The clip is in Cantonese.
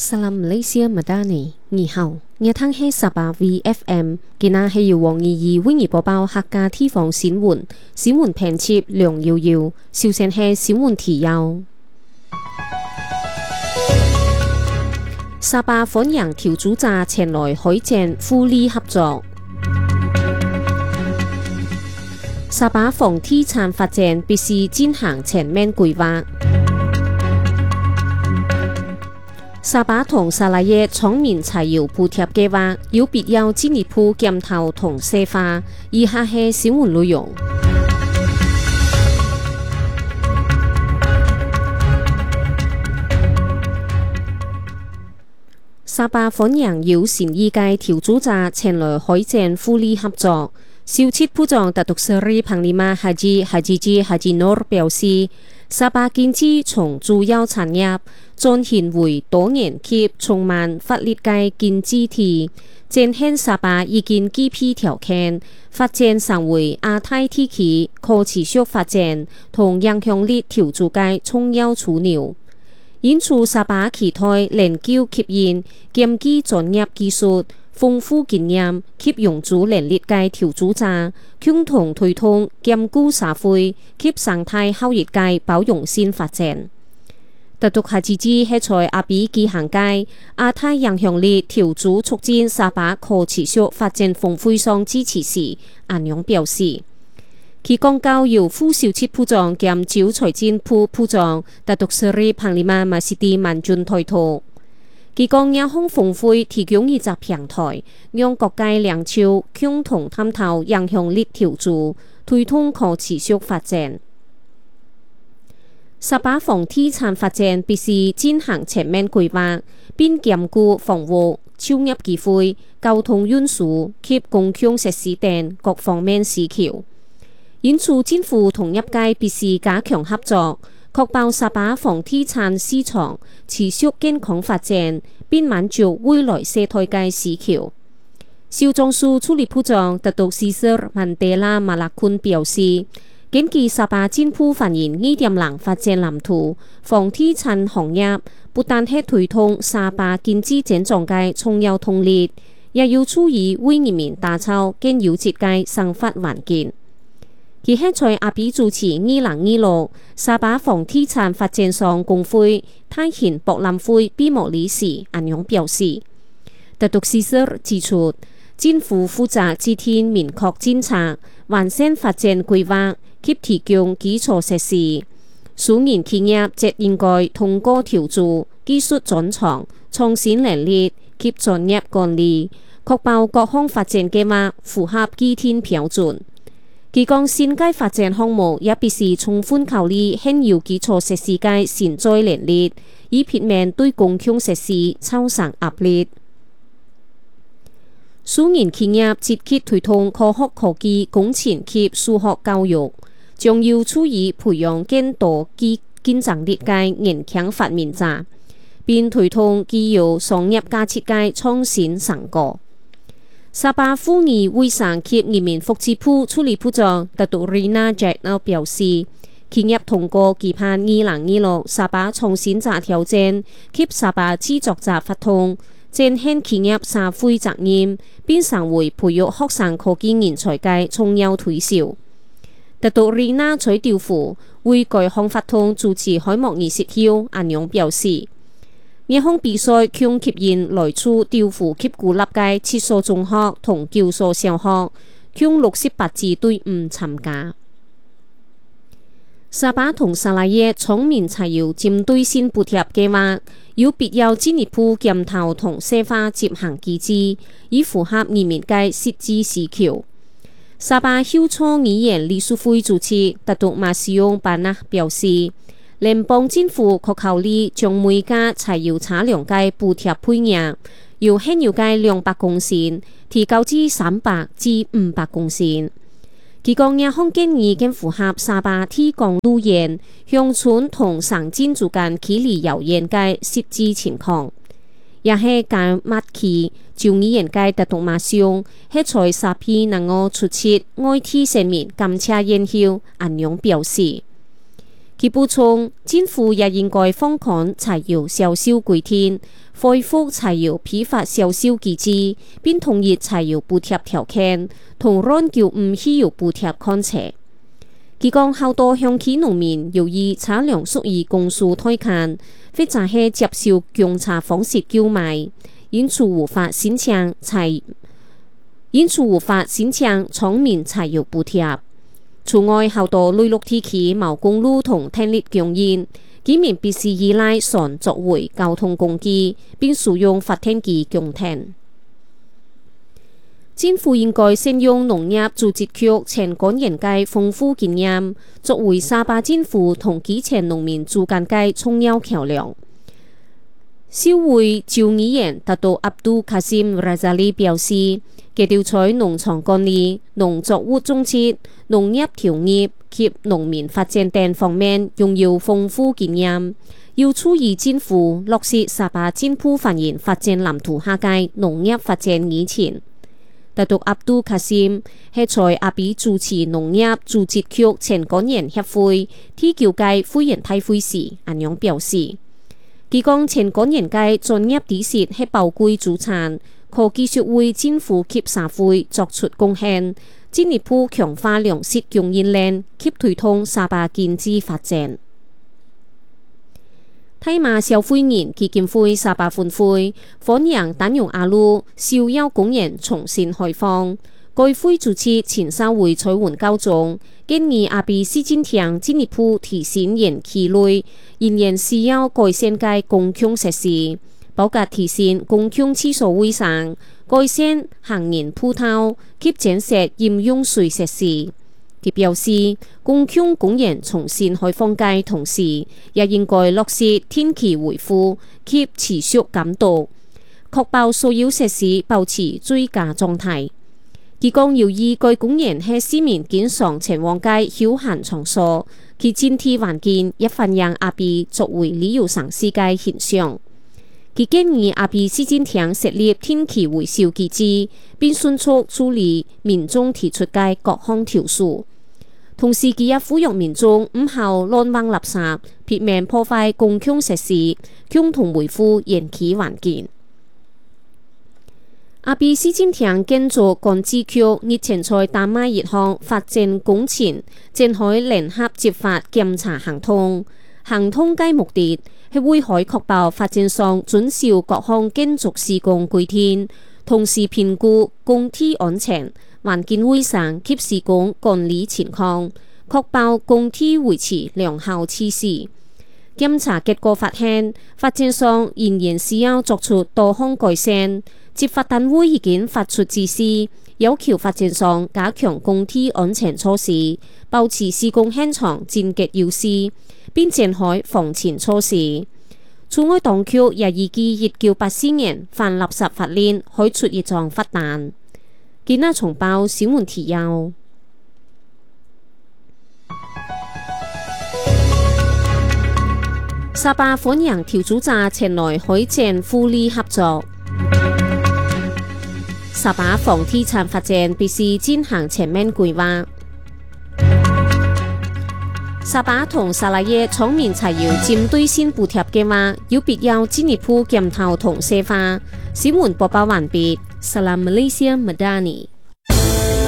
Salam Malaysia Madani， 你好，我聽係18 VFM， 今日係由黃怡為你播報客家地方新聞，新聞編輯梁瑤瑤，首先係新聞提要。沙巴歡迎投資者前來海建互利合作。沙巴房地產發展必須進行全面規劃。沙巴同沙拉耶廠民柴油補貼計劃有必要進一步檢討同細化。以下係新聞內容。沙巴歡迎有善意嘅投資者前來海建互利合作。消息部長達督斯里彭利馬哈吉諾爾表示，沙巴經濟從主要產業轉型為多元及充滿活力嘅經濟體，展現沙巴已經具備條件發展成為亞太地區可持續發展同影響力投資嘅重要樞紐。因此，沙巴期待研究吸引兼具專業技術、豐富經驗及用足能力嘅投資者，共同推動兼顧社會及生態效益嘅包容性發展。特獨下自治係在阿比舉行嘅亞太影響力投資促進沙巴可持續發展峰會上致辭時，安陽表示，其廣告由副消息部長兼招財政部部長達督斯里彭利馬馬士蒂曼俊推圖。其講也向峰會提供一個平台，讓各界領袖共同探討影響力投資，推動可持續發展。沙巴房地產發展必須進行全面規劃，並兼顧房屋、就業機會、交通運輸及公共設施等各方面需求。因此，政府同業界必須加強合作，確保沙巴房地產市場持續健康發展，並滿足未來世代嘅需求。少壯數處理部長達督西瑟曼德拉馬勒坤表示，根據沙巴政府發言2.0發展藍圖，房地產行業不但係推動沙巴經濟增長嘅重要動力，也要注意為人民打造更優質嘅生活環境。佢係在阿比主持2026沙巴房地產發展商工會大型博覽會閉幕禮時，安陽表示，達督西瑟指出，政府負責制定明確政策，完善發展規劃及提供基礎設施。私人企業則應該通過投資、技術專長、創新能力及專業管理，確保各項發展計劃符合既定標準。佢講新界發展項目也必須充分考慮現有基礎設施嘅承載能力，以避免對公共設施造成壓力。私人企業積極推動科學科技工程及數學教育，將要注意培養更多具競爭力嘅年輕發明者，並推動具有商業價值嘅創新成果。沙巴婦女衛生及人民福祉部處理部長達督瑞娜傑諾表示，企業通過期盼2026沙巴創新者挑戰及沙巴製作者發通，展現企業社會責任，並成為培育學生科技人才嘅重要推手。達督瑞娜在調布為該項發通主持開幕儀式後，安陽表示，呢項比賽將吸引來自調布及古立嘅7所中學同9所小學，將68支隊伍參加。沙巴同沙拉耶廠民柴油針對性補貼計劃有必要進一步檢討同細化執行機制，以符合人民嘅實際需求。沙巴校廠議員理事會主席達督馬西翁班納表示，聯邦政府可考慮將每架柴油車輛嘅補貼配額由現有嘅200公升提高至300至500公升。佢講呢項建議更符合沙巴鐵港路沿鄉村同省政之間距離遙遠嘅實際情況，也係解密期就議員嘅達督馬西翁係在沙批能夠出席愛體聲明感謝宴後，安陽表示。 佢補充，政府也應該放寬柴油銷售規定，恢復柴油批發銷售機制，並同意柴油補貼條件，同讓叫唔需要補貼看齊。佢講好多鄉企農民由於車輛屬於公司推間，或者係接受公車方式購買，因此無法申請廠面柴油補貼。此外，好多內陸地區冇公路同電力供應，居民必須依賴船作為交通工具，並使用發電機供電。政府應該善用農業組織局前幹員嘅豐富經驗，作為沙巴政府同基層農民之間嘅重要橋梁。消會召議員達到阿杜卡斯姆拉扎里表示，佢調取農場管理、農作物種植、農業調業及農民發展等方面擁有豐富經驗，要促議政府落實沙巴政府發言發展藍圖下嘅農業發展議程。達到阿杜卡斯姆係在阿比主持農業組織局前幹員協會提交嘅會員大會時，咁樣表示。佢講前幹員嘅專業知識係寶貴資產，可繼續為政府及社會作出貢獻，進一步強化糧食供應鏈及推動沙巴經濟發展。大馬消費人基金會沙巴分會歡迎丹陽阿魯逍遙公園重新開放。該會主持前沙會蔡文教宗建議阿比市政廳進一步提升園區內仍然需要改善嘅公共設施，包括提升公共廁所衛生、改善行人鋪頭及建設飲用水設施。佢表示，公共公園重新開放嘅同時，也應該落實定期維護及持續監督，確保所有設施保持最佳狀態。佢講由於該公園係市民經常前往嘅休閒場所，其整體環境也反映阿比作為旅遊城市嘅現象。佢建議阿比市政廳設立定期維修機制，並迅速處理民眾提出嘅各項投訴。同時，佢也呼籲民眾唔好亂扔垃圾，避免破壞公共設施，共同維護園區環境。阿比市政廳建築管制局日前在大馬一項發展工程展開聯合執法檢查行動，行動嘅目的係為可確保發展商遵守各項建築施工規定，同時評估工地安全、環境衛生及施工管理情況，確保工地維持良好設施。檢查結果發現，發展商仍然需要作出多項改善。執法單位已經發出指示，要求發展商加強工地安全措施，保持施工現場清潔有序，並展開防潛措施。此外，當局也依據1984年反垃圾法令開出一張罰單。今日重報新聞提要。沙巴歡迎投資者前來開展互利合作。沙巴房地產發展必須進行全面規劃。沙巴同沙拉耶廠面柴油針對性補貼計劃有必要進一步檢討同細化。新聞播報完畢。Salam Malaysia Madani。